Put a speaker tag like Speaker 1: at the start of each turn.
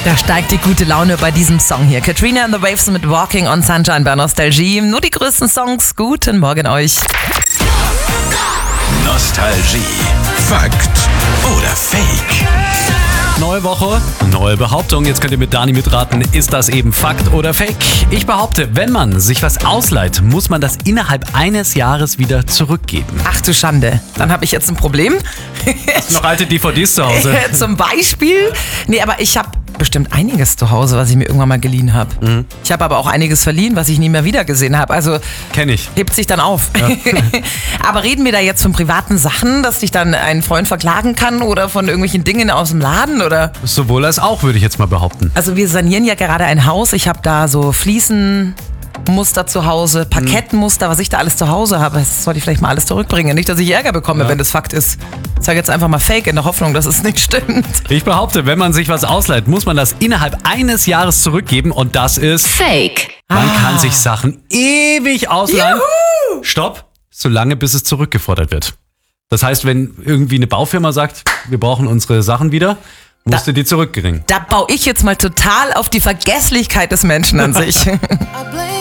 Speaker 1: Da steigt die gute Laune bei diesem Song hier. Katrina and the Waves mit Walking on Sunshine bei Nostalgie. Nur die größten Songs. Guten Morgen euch.
Speaker 2: Nostalgie. Fakt oder Fake?
Speaker 3: Neue Woche, neue Behauptung. Jetzt könnt ihr mit Dani mitraten. Ist das eben Fakt oder Fake? Ich behaupte, wenn man sich was ausleiht, muss man das innerhalb eines Jahres wieder zurückgeben.
Speaker 1: Ach du Schande. Dann habe ich jetzt ein Problem.
Speaker 3: Noch alte DVDs zu Hause.
Speaker 1: Zum Beispiel. Nee, aber ich habe bestimmt einiges zu Hause, was ich mir irgendwann mal geliehen habe. Ich habe aber auch einiges verliehen, was ich nie mehr wiedergesehen habe. Also
Speaker 3: Kenn ich.
Speaker 1: hebt sich dann auf. Ja. Aber reden wir da jetzt von privaten Sachen, dass dich dann ein Freund verklagen kann oder von irgendwelchen Dingen aus dem Laden? Oder?
Speaker 3: Sowohl als auch, würde ich jetzt mal behaupten.
Speaker 1: Also wir sanieren ja gerade ein Haus. Ich habe da so Fliesenmuster zu Hause, Parkettmuster, was ich da alles zu Hause habe. Das sollte ich vielleicht mal alles zurückbringen. Nicht, dass ich Ärger bekomme, wenn das Fakt ist. Ich sage jetzt einfach mal Fake in der Hoffnung, dass es nicht stimmt.
Speaker 3: Ich behaupte, wenn man sich was ausleiht, muss man das innerhalb eines Jahres zurückgeben und das ist
Speaker 4: Fake.
Speaker 3: Man kann sich Sachen ewig ausleihen. Juhu! Stopp, solange bis es zurückgefordert wird. Das heißt, wenn irgendwie eine Baufirma sagt, wir brauchen unsere Sachen wieder, musst du die zurückbringen.
Speaker 1: Da baue ich jetzt mal total auf die Vergesslichkeit des Menschen an sich.